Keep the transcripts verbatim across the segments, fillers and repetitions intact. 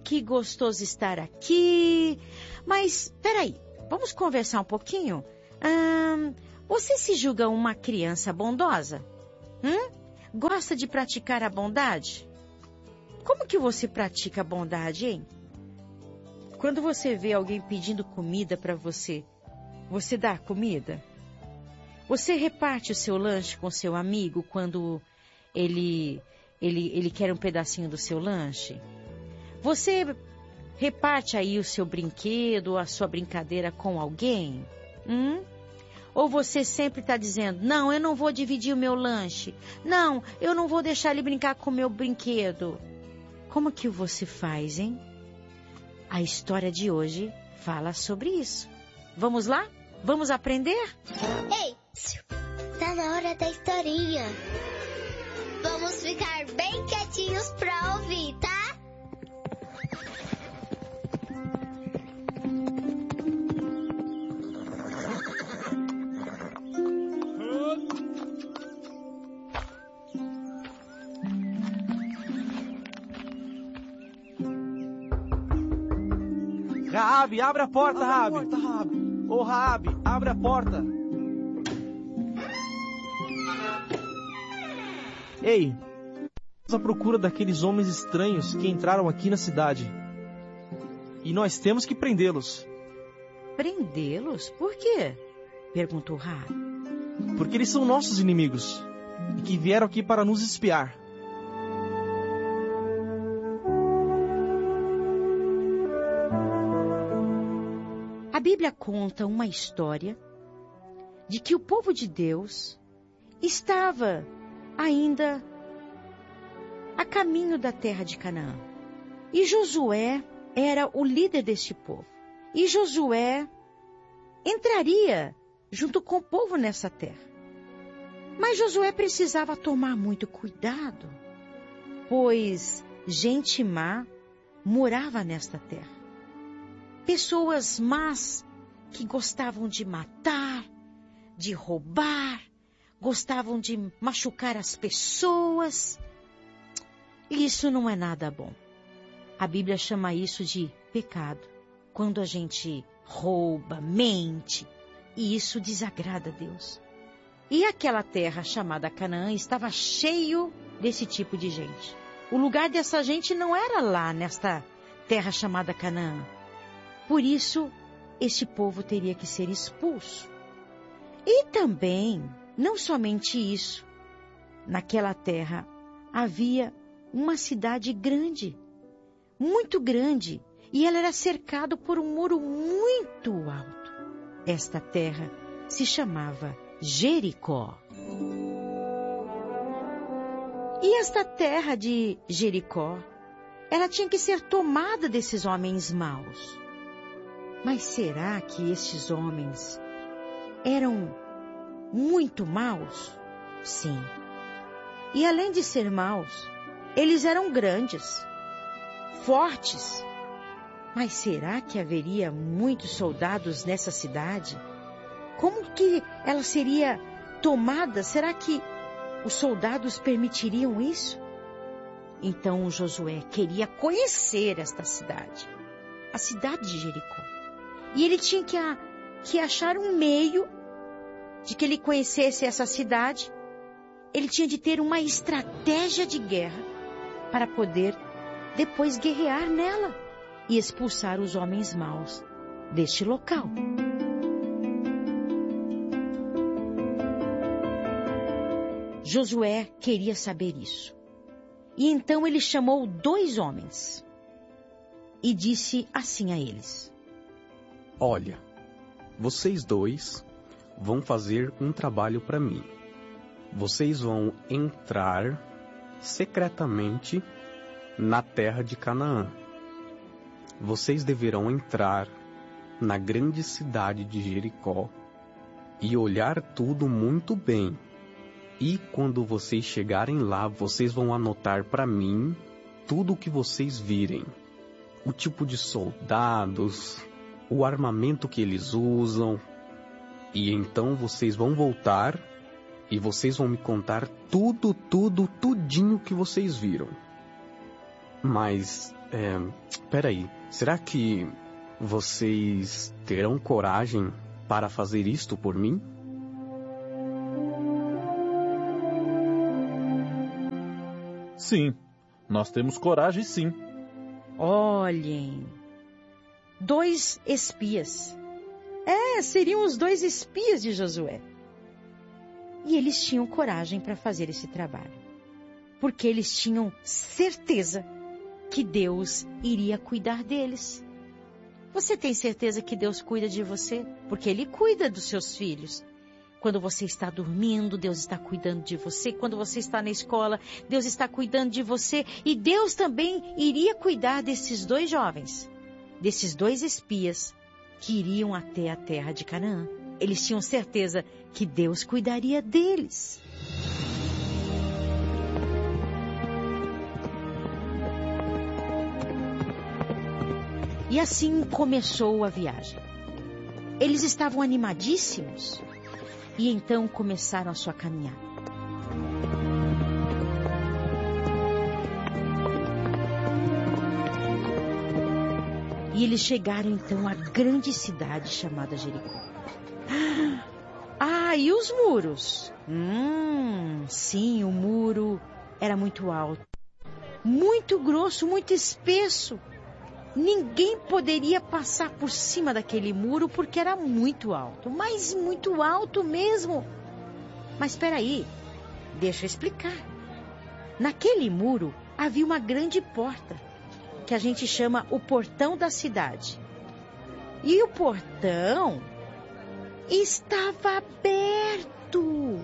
que gostoso estar aqui. Mas, peraí, vamos conversar um pouquinho? Hum, você se julga uma criança bondosa? Hum? Gosta de praticar a bondade? Como que você pratica a bondade, hein? Quando você vê alguém pedindo comida para você, você dá comida? Você reparte o seu lanche com seu amigo quando ele, ele, ele quer um pedacinho do seu lanche? Você reparte aí o seu brinquedo, a sua brincadeira com alguém? Hum? Ou você sempre está dizendo, não, eu não vou dividir o meu lanche. Não, eu não vou deixar ele brincar com o meu brinquedo. Como que você faz, hein? A história de hoje fala sobre isso. Vamos lá? Vamos aprender? Ei, tá na hora da historinha. Vamos ficar bem quietinhos pra ouvir, tá? Raabe, abre a porta, Raabe. Ô, oh, Raabe, abre a porta. Ei, estamos à procura daqueles homens estranhos que entraram aqui na cidade. E nós temos que prendê-los. Prendê-los? Por quê? Perguntou Raabe. Porque eles são nossos inimigos e que vieram aqui para nos espiar. A Bíblia conta uma história de que o povo de Deus estava ainda a caminho da terra de Canaã. E Josué era o líder deste povo. E Josué entraria junto com o povo nessa terra. Mas Josué precisava tomar muito cuidado, pois gente má morava nesta terra. Pessoas más que gostavam de matar, de roubar, gostavam de machucar as pessoas. E isso não é nada bom. A Bíblia chama isso de pecado. Quando a gente rouba, mente, e isso desagrada a Deus. E aquela terra chamada Canaã estava cheio desse tipo de gente. O lugar dessa gente não era lá nesta terra chamada Canaã. Por isso, este povo teria que ser expulso. E também, não somente isso, naquela terra havia uma cidade grande, muito grande, e ela era cercada por um muro muito alto. Esta terra se chamava Jericó. E esta terra de Jericó, ela tinha que ser tomada desses homens maus. Mas será que estes homens eram muito maus? Sim. E além de ser maus, eles eram grandes, fortes. Mas será que haveria muitos soldados nessa cidade? Como que ela seria tomada? Será que os soldados permitiriam isso? Então Josué queria conhecer esta cidade, a cidade de Jericó. E ele tinha que, a, que achar um meio de que ele conhecesse essa cidade. Ele tinha de ter uma estratégia de guerra para poder depois guerrear nela e expulsar os homens maus deste local. Josué queria saber isso. E então ele chamou dois homens e disse assim a eles: Olha, vocês dois vão fazer um trabalho para mim. Vocês vão entrar secretamente na terra de Canaã. Vocês deverão entrar na grande cidade de Jericó e olhar tudo muito bem. E quando vocês chegarem lá, vocês vão anotar para mim tudo o que vocês virem. O tipo de soldados, o armamento que eles usam. E então vocês vão voltar e vocês vão me contar tudo, tudo, tudinho que vocês viram. Mas, é, peraí, será que vocês terão coragem para fazer isto por mim? Sim, nós temos coragem, sim. Olhem, dois espias. É, seriam os dois espias de Josué. E eles tinham coragem para fazer esse trabalho, porque eles tinham certeza que Deus iria cuidar deles. Você tem certeza que Deus cuida de você? Porque Ele cuida dos seus filhos. Quando você está dormindo, Deus está cuidando de você. Quando você está na escola, Deus está cuidando de você. E Deus também iria cuidar desses dois jovens, desses dois espias que iriam até a terra de Canaã. Eles tinham certeza que Deus cuidaria deles. E assim começou a viagem. Eles estavam animadíssimos e então começaram a sua caminhada. E eles chegaram então à grande cidade chamada Jericó. Ah, e os muros? Hum, sim, o muro era muito alto, muito grosso, muito espesso. Ninguém poderia passar por cima daquele muro porque era muito alto, mas muito alto mesmo. Mas espera aí, deixa eu explicar. Naquele muro havia uma grande porta, que a gente chama o portão da cidade. E o portão estava aberto.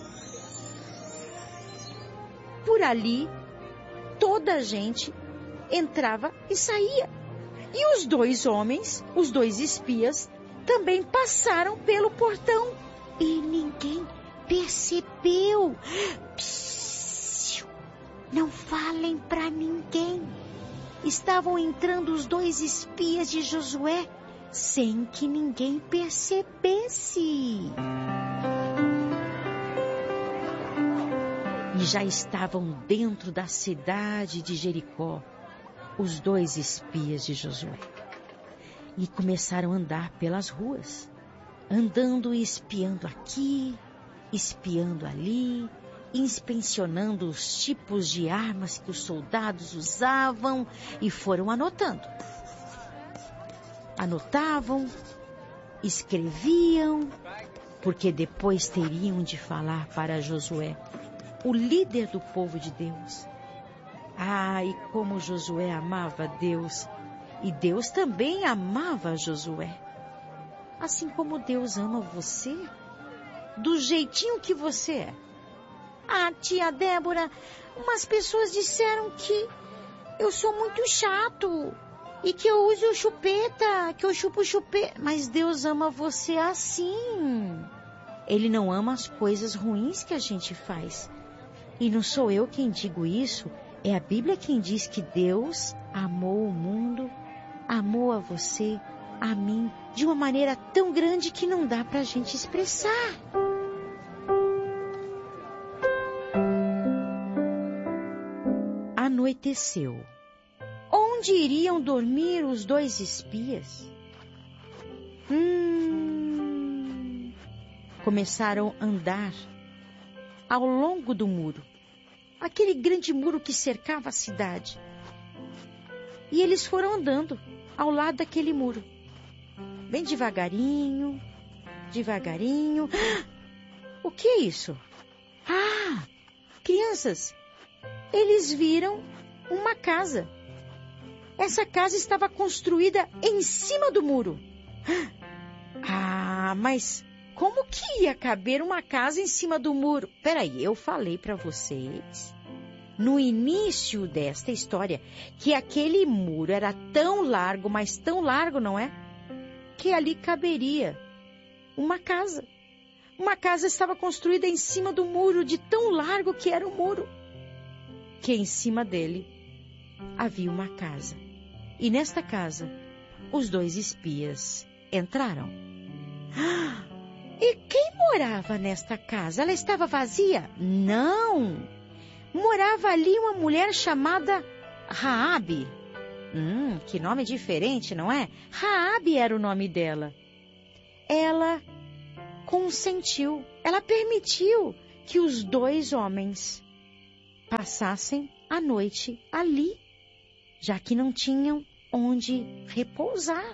Por ali, toda a gente entrava e saía. E os dois homens, os dois espias, também passaram pelo portão. E ninguém percebeu. Psiu, não falem para ninguém. Estavam entrando os dois espias de Josué sem que ninguém percebesse. E já estavam dentro da cidade de Jericó os dois espias de Josué. E começaram a andar pelas ruas, andando e espiando aqui, espiando ali, inspecionando os tipos de armas que os soldados usavam e foram anotando. Anotavam, escreviam, porque depois teriam de falar para Josué, o líder do povo de Deus. Ah, e como Josué amava Deus, e Deus também amava Josué. Assim como Deus ama você, do jeitinho que você é. Ah, tia Débora, umas pessoas disseram que eu sou muito chato e que eu uso chupeta, que eu chupo chupeta. Mas Deus ama você assim. Ele não ama as coisas ruins que a gente faz. E não sou eu quem digo isso, é a Bíblia quem diz que Deus amou o mundo, amou a você, a mim, de uma maneira tão grande que não dá pra gente expressar. Anoiteceu. Onde iriam dormir os dois espias? Hum... Começaram a andar ao longo do muro, aquele grande muro que cercava a cidade. E eles foram andando ao lado daquele muro, bem devagarinho, devagarinho. O que é isso? Ah, crianças, eles viram uma casa. Essa casa estava construída em cima do muro. Ah, mas como que ia caber uma casa em cima do muro? Peraí, eu falei para vocês, no início desta história, que aquele muro era tão largo, mas tão largo, não é? Que ali caberia uma casa. Uma casa estava construída em cima do muro, de tão largo que era o muro. Que em cima dele havia uma casa. E nesta casa, os dois espias entraram. Ah! E quem morava nesta casa? Ela estava vazia? Não! Morava ali uma mulher chamada Raabe. Hum, que nome diferente, não é? Raabe era o nome dela. Ela consentiu, ela permitiu que os dois homens passassem a noite ali, já que não tinham onde repousar.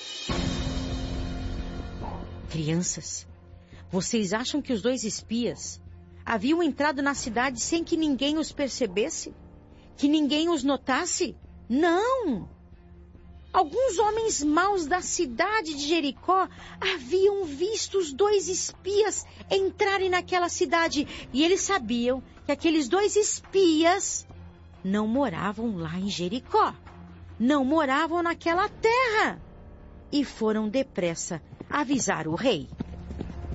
Crianças, vocês acham que os dois espias haviam entrado na cidade sem que ninguém os percebesse? Que ninguém os notasse? Não! Alguns homens maus da cidade de Jericó haviam visto os dois espias entrarem naquela cidade e eles sabiam que aqueles dois espias não moravam lá em Jericó, não moravam naquela terra e foram depressa avisar o rei.